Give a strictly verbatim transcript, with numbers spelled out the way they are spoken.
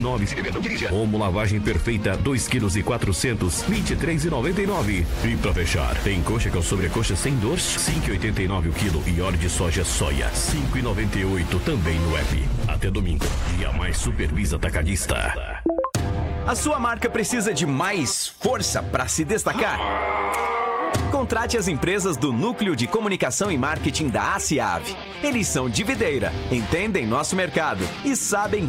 nove. Omo lavagem perfeita, dois quilos e quatrocentos, vinte e três reais e noventa e nove. E pra fechar, tem coxa com sobrecoxa sem dor, cinco reais e oitenta e nove o quilo. E óleo de soja soia, cinco reais e noventa e oito também no app. Até domingo, dia mais Supervisa Atacadista. A sua marca precisa de mais força para se destacar? Contrate as empresas do Núcleo de Comunicação e Marketing da ACIAV. Eles são de videira, entendem nosso mercado e sabem